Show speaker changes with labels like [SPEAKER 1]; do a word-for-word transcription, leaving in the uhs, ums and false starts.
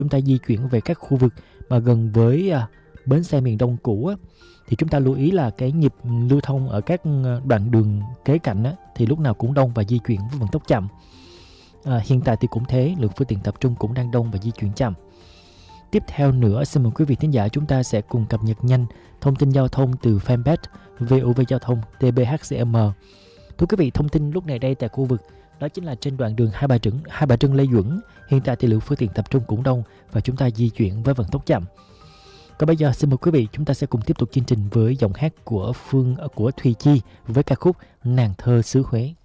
[SPEAKER 1] chúng ta di chuyển về các khu vực mà gần với à, bến xe miền Đông cũ á, thì chúng ta lưu ý là cái nhịp lưu thông ở các đoạn đường kế cạnh á, thì lúc nào cũng đông và di chuyển với vận tốc chậm. À, hiện tại thì cũng thế, lượng phương tiện tập trung cũng đang đông và di chuyển chậm. Tiếp theo nữa, xin mời quý vị thính giả chúng ta sẽ cùng cập nhật nhanh thông tin giao thông từ fanpage vê o vê Giao thông tê bê hát xê em. Thưa quý vị, thông tin lúc này đây tại khu vực đó chính là trên đoạn đường Hai Bà Trưng, Hai Bà Trưng Lê Duẩn, hiện tại thì lượng phương tiện tập trung cũng đông và chúng ta di chuyển với vận tốc chậm. Còn bây giờ xin mời quý vị chúng ta sẽ cùng tiếp tục chương trình với giọng hát của Phương của Thùy Chi với ca khúc Nàng thơ xứ Huế.